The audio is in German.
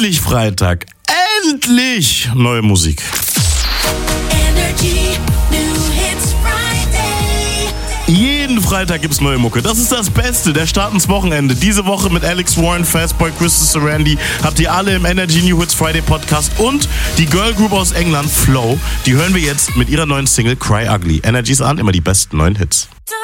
endlich Freitag. Endlich neue Musik. Energy New Hits Friday. Jeden Freitag gibt's neue Mucke. Das ist das Beste. Der Start ins Wochenende. Diese Woche mit Alex Warren, Fastboy, Crystal Sarandon habt ihr alle im Energy New Hits Friday Podcast. Und die Girl Group aus England, Flow, die hören wir jetzt mit ihrer neuen Single Cry Ugly. Energy's an, immer die besten neuen Hits.